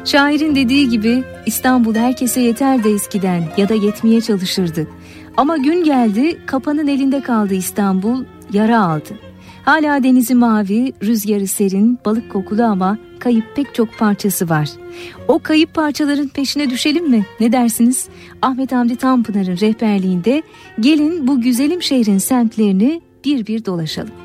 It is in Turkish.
Şairin dediği gibi İstanbul herkese yeter de eskiden ya da yetmeye çalışırdı. Ama gün geldi, kapanın elinde kaldı İstanbul, yara aldı. Hala denizi mavi, rüzgarı serin, balık kokulu ama kayıp pek çok parçası var. O kayıp parçaların peşine düşelim mi? Ne dersiniz? Ahmet Hamdi Tanpınar'ın rehberliğinde gelin bu güzelim şehrin semtlerini bir bir dolaşalım.